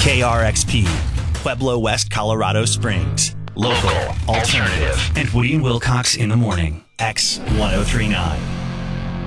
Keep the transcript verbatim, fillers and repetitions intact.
K R X P, Pueblo West, Colorado Springs. Local, alternative, and Woody and Wilcox in the morning. X ten thirty-nine.